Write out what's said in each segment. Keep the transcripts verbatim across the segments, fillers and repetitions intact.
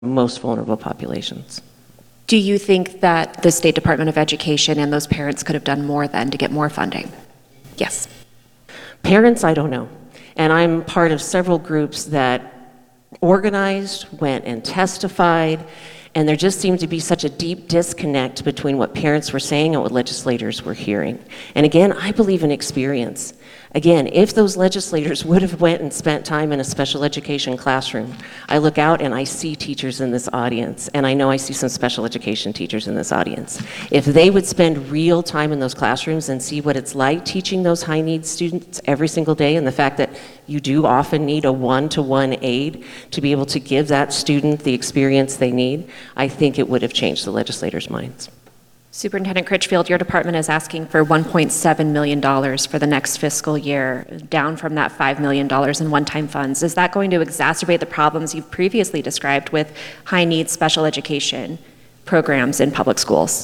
most vulnerable populations. Do you think that the State Department of Education and those parents could have done more then to get more funding? Yes. Parents, I don't know. And I'm part of several groups that organized, went and testified, and there just seemed to be such a deep disconnect between what parents were saying and what legislators were hearing. And again, I believe in experience. Again, if those legislators would have went and spent time in a special education classroom, I look out and I see teachers in this audience, and I know I see some special education teachers in this audience. If they would spend real time in those classrooms and see what it's like teaching those high needs students every single day, and the fact that you do often need a one-to-one aid to be able to give that student the experience they need, I think it would have changed the legislators' minds. Superintendent Critchfield, your department is asking for one point seven million dollars for the next fiscal year, down from that five million dollars in one-time funds. Is that going to exacerbate the problems you've previously described with high-needs special education programs in public schools?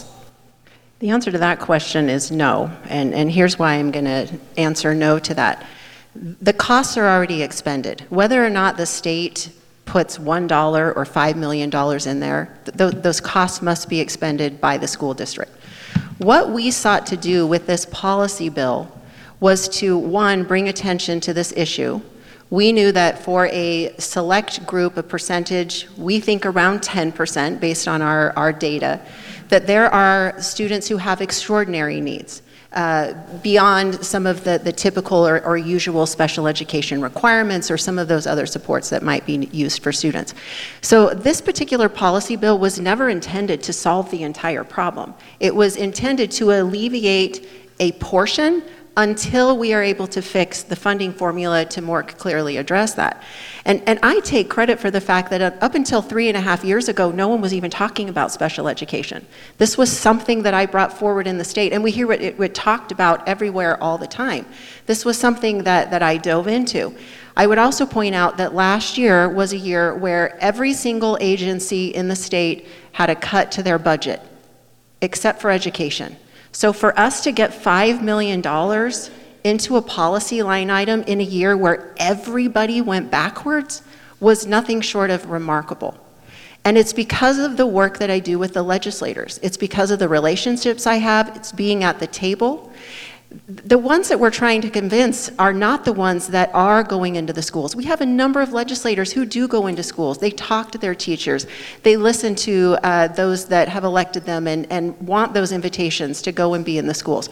The answer to that question is no, and, and here's why I'm going to answer no to that. The costs are already expended. Whether or not the state puts one dollar or five million dollars in there, th those costs must be expended by the school district. What we sought to do with this policy bill was to, one, bring attention to this issue. We knew that for a select group, a percentage, we think around ten percent based on our, our data, that there are students who have extraordinary needs. Uh, beyond some of the, the typical or, or usual special education requirements or some of those other supports that might be used for students. So this particular policy bill was never intended to solve the entire problem. It was intended to alleviate a portion until we are able to fix the funding formula to more clearly address that. And, and I take credit for the fact that up until three and a half years ago, no one was even talking about special education. This was something that I brought forward in the state, and we hear it, it, it talked about everywhere all the time. This was something that, that I dove into. I would also point out that last year was a year where every single agency in the state had a cut to their budget, except for education. So for us to get five million dollars into a policy line item in a year where everybody went backwards was nothing short of remarkable. And it's because of the work that I do with the legislators. It's because of the relationships I have. It's being at the table. The ones that we're trying to convince are not the ones that are going into the schools. We have a number of legislators who do go into schools. They talk to their teachers. They listen to uh, those that have elected them and, and want those invitations to go and be in the schools.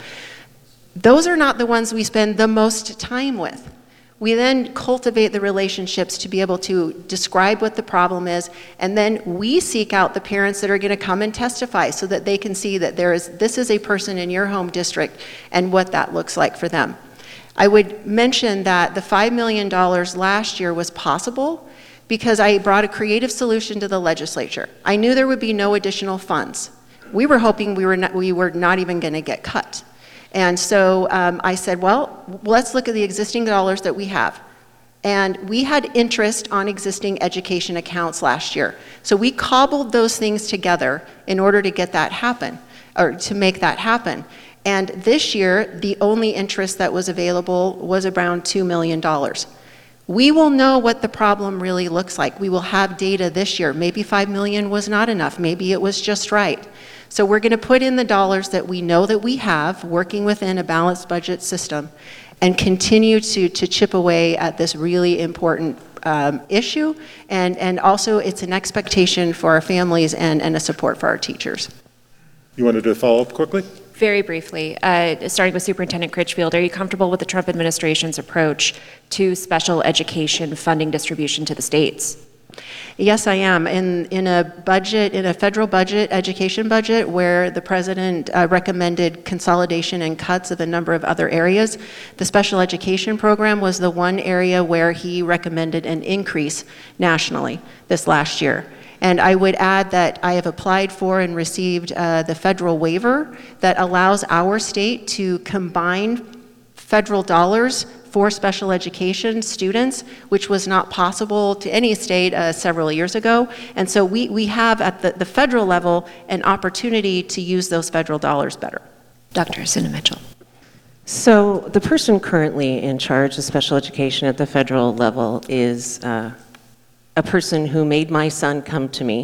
Those are not the ones we spend the most time with. We then cultivate the relationships to be able to describe what the problem is, and then we seek out the parents that are going to come and testify so that they can see that there is, this is a person in your home district and what that looks like for them. I would mention that the five million dollars last year was possible because I brought a creative solution to the legislature. I knew there would be no additional funds. We were hoping we were not, we were not even going to get cut. And so um, I said, well, let's look at the existing dollars that we have. And we had interest on existing education accounts last year. So we cobbled those things together in order to get that happen, or to make that happen. And this year, the only interest that was available was around two million dollars. We will know what the problem really looks like. We will have data this year. Maybe five million was not enough. Maybe it was just right. So we're going to put in the dollars that we know that we have, working within a balanced budget system, and continue to, to chip away at this really important um, issue. And, and also, it's an expectation for our families and, and a support for our teachers. You wanted to follow up quickly? Very briefly, uh, starting with Superintendent Critchfield, are you comfortable with the Trump administration's approach to special education funding distribution to the states? Yes, I am. In, in a budget, in a federal budget, education budget, where the president uh, recommended consolidation and cuts of a number of other areas, the special education program was the one area where he recommended an increase nationally this last year. And I would add that I have applied for and received uh, the federal waiver that allows our state to combine federal dollars for special education students, which was not possible to any state uh, several years ago. And so we, we have at the, the federal level an opportunity to use those federal dollars better. Doctor Asuna Mitchell. So the person currently in charge of special education at the federal level is uh, a person who made my son come to me